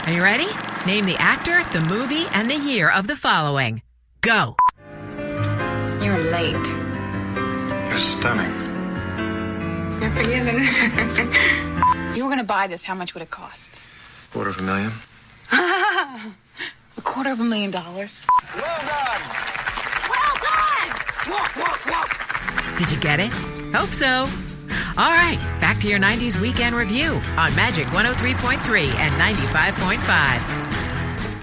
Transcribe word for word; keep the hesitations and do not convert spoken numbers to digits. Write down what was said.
Are you ready? Name the actor, the movie, and the year of the following. Go. You're late. You're stunning. You're forgiven. If you were going to buy this, how much would it cost? Quarter of a million. A quarter of a million dollars. Well done. Well done! Walk, walk, walk. Did you get it? Hope so. All right, back to your nineties weekend review on Magic one oh three point three and ninety-five point five.